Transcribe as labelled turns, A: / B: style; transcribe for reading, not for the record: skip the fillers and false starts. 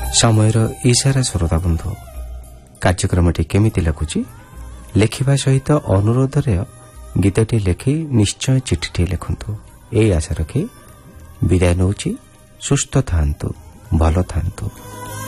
A: ସମୟର ଇଶାରା ଶ୍ରୋତା ବନ୍ଧୁ କାର୍ଯ୍ୟକ୍ରମଟି କେମିତି ଲାଗୁଛି ଲେଖିବା ସହିତ ଅନୁରୋଧରେ ଗୀତଟି ଲେଖି ନିଶ୍ଚୟ ଚିଠିଟି ଲେଖନ୍ତୁ। ଏହି ଆଶା ରଖି ବିଦାୟ ନେଉଛି। ସୁସ୍ଥ ଥାଆନ୍ତୁ, ଭଲ ଥାଆନ୍ତୁ।